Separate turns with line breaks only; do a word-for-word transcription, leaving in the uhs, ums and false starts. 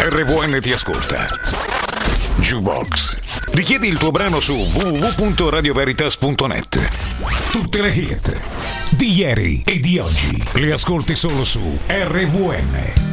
R V N ti ascolta. Jukebox. Richiedi il tuo brano su w w w punto radio veritas punto net. Tutte le hit di ieri e di oggi le ascolti solo su R V N.